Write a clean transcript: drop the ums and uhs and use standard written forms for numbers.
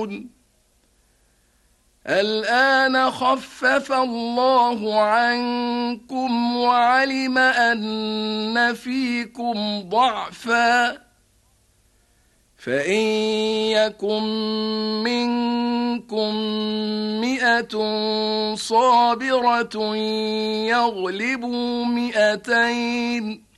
يعلمون الآن خفف الله عنكم وعلم أن فيكم ضعفا فإن يكن منكم 100 صابرة يغلبوا 200